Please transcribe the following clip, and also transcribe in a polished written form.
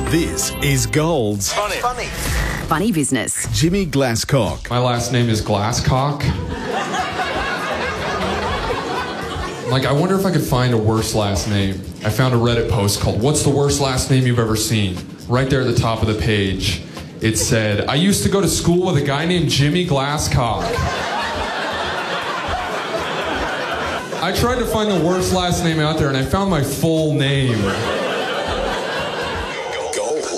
This is Gold's Funny business. Jimmy Glasscock. My last name is Glasscock. I wonder if I could find a worse last name. I found a Reddit post called, "What's the worst last name you've ever seen?" Right there at the top of the page, it said, "I used to go to school with a guy named Jimmy Glasscock." I tried to find the worst last name out there, and I found my full name.